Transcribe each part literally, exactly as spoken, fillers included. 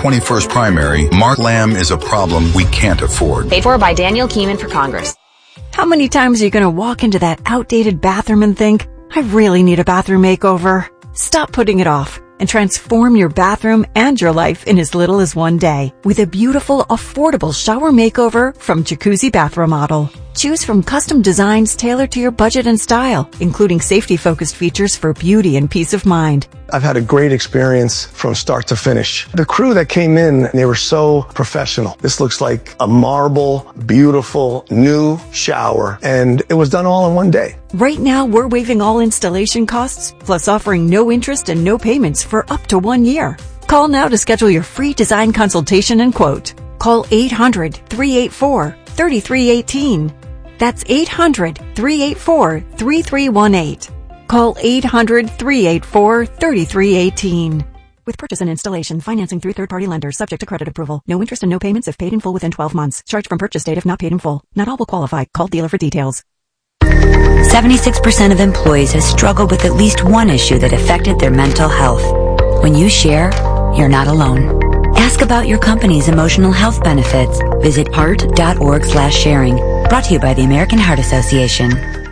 twenty-first primary, Mark Lamb is a problem we can't afford. Paid for by Daniel Keeman for Congress. How many times are you going to walk into that outdated bathroom and think, I really need a bathroom makeover? Stop putting it off and transform your bathroom and your life in as little as one day with a beautiful, affordable shower makeover from Jacuzzi Bath Remodel. Choose from custom designs tailored to your budget and style, including safety-focused features for beauty and peace of mind. I've had a great experience from start to finish. The crew that came in, they were so professional. This looks like a marble, beautiful, new shower, and it was done all in one day. Right now, we're waiving all installation costs, plus offering no interest and no payments for up to one year. Call now to schedule your free design consultation and quote. Call eight hundred, three eight four, three three one eight. That's eight hundred, three eight four, three three one eight. Call eight hundred, three eight four, three three one eight. With purchase and installation, financing through third-party lenders, subject to credit approval. No interest and no payments if paid in full within twelve months. Charge from purchase date if not paid in full. Not all will qualify. Call dealer for details. seventy-six percent of employees have struggled with at least one issue that affected their mental health. When you share, you're not alone. Ask about your company's emotional health benefits. Visit heart.org slash sharing. Brought to you by the American Heart Association.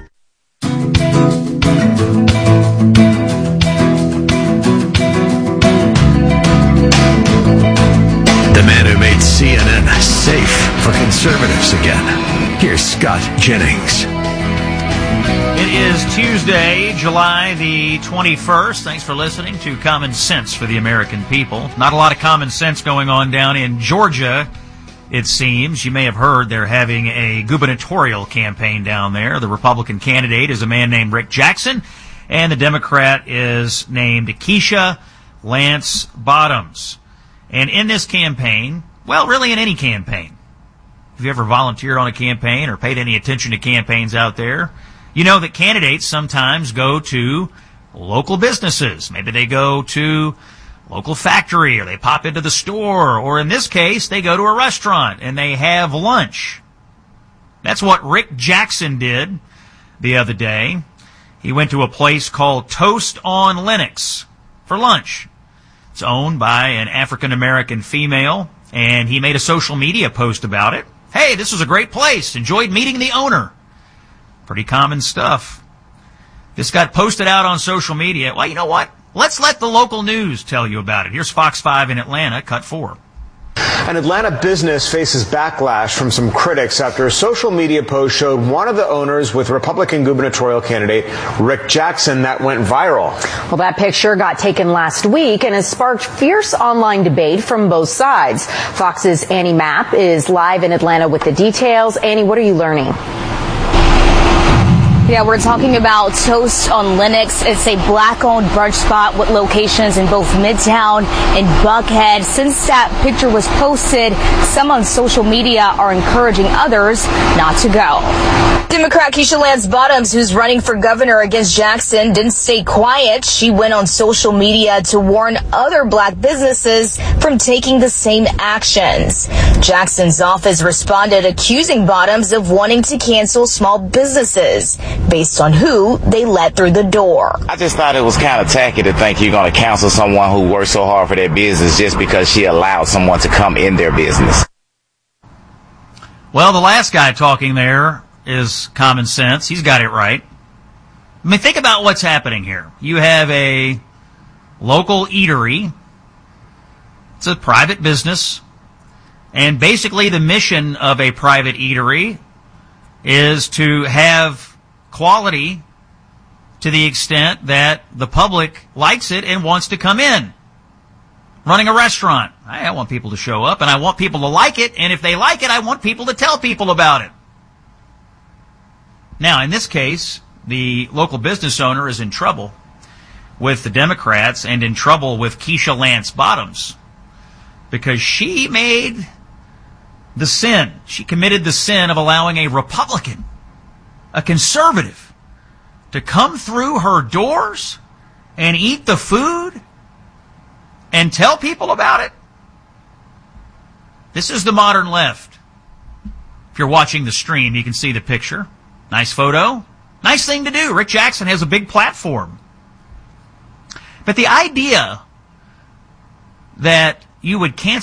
The man who made C N N safe for conservatives again. Here's Scott Jennings. It is Tuesday, July the twenty-first. Thanks for listening to Common Sense for the American People. Not a lot of common sense going on down in Georgia, it seems. You may have heard they're having a gubernatorial campaign down there. The Republican candidate is a man named Rick Jackson, and the Democrat is named Keisha Lance Bottoms. And in this campaign, well, really in any campaign, if you ever volunteered on a campaign or paid any attention to campaigns out there, you know that candidates sometimes go to local businesses. Maybe they go to local factory, or they pop into the store, or in this case, they go to a restaurant and they have lunch. That's what Rick Jackson did the other day. He went to a place called Toast on Linux for lunch. It's owned by an African-American female, and he made a social media post about it. Hey, this was a great place. Enjoyed meeting the owner. Pretty common stuff. This got posted out on social media. Well, you know what? Let's let the local news tell you about it. Here's Fox five in Atlanta, cut four. An Atlanta business faces backlash from some critics after a social media post showed one of the owners with Republican gubernatorial candidate Rick Jackson that went viral. Well, that picture got taken last week and has sparked fierce online debate from both sides. Fox's Annie Mapp is live in Atlanta with the details. Annie, what are you learning? Yeah, we're talking about Toast on Linux. It's a black-owned brunch spot with locations in both Midtown and Buckhead. Since that picture was posted, some on social media are encouraging others not to go. Democrat Keisha Lance Bottoms, who's running for governor against Jackson, didn't stay quiet. She went on social media to warn other black businesses from taking the same actions. Jackson's office responded accusing Bottoms of wanting to cancel small businesses based on who they let through the door. I just thought it was kind of tacky to think you're going to counsel someone who worked so hard for their business just because she allowed someone to come in their business. Well, the last guy talking there is common sense. He's got it right. I mean, think about what's happening here. You have a local eatery. It's a private business. And basically the mission of a private eatery is to have quality to the extent that the public likes it and wants to come in. Running a restaurant, I want people to show up and I want people to like it, and if they like it, I want people to tell people about it. Now, in this case, the local business owner is in trouble with the Democrats and in trouble with Keisha Lance Bottoms because she made the sin, she committed the sin of allowing a Republican, a conservative, to come through her doors and eat the food and tell people about it. This is the modern left. If you're watching the stream, you can see the picture. Nice photo. Nice thing to do. Rick Jackson has a big platform. But the idea that you would cancel